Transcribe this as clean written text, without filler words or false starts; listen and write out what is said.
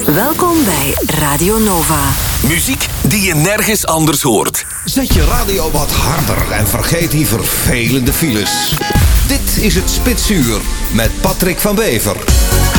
Welkom bij Radio Nova. Muziek die je nergens anders hoort. Zet je radio wat harder en vergeet die vervelende files. Dit is het Spitsuur met Patrick van Bever.